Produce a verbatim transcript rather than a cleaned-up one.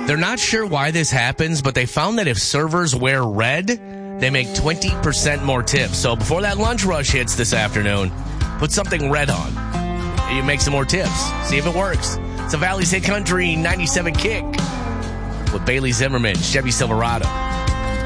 They're not sure why this happens, but they found that if servers wear red, they make twenty percent more tips. So before that lunch rush hits this afternoon, put something red on. You make some more tips. See if it works. It's a Valley's Hit Country ninety-seven Kick with Bailey Zimmerman, Chevy Silverado.